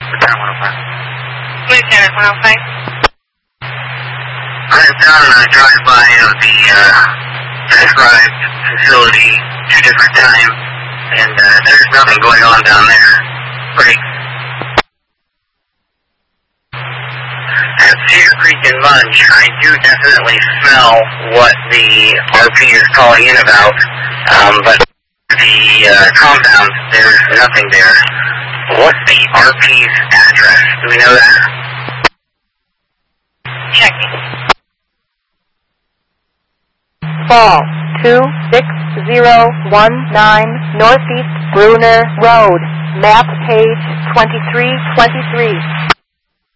Lieutenant 105. I've done a drive-by of the described facility 2 different times, and there's nothing going on down there. Great. At Cedar Creek and Munch, I do definitely smell what the RP is calling in about, but the compound, there's nothing there. What's the RP's address? Do we know that? Checking. Fall 26019 Northeast Bruner Road, map page 2323.